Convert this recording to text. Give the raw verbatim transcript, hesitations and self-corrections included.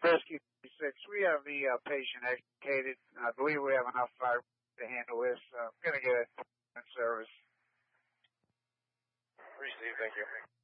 Rescue six, we have the uh, patient educated. I believe we have enough fire to handle this. Uh, I'm going to get a service. Receive, thank you.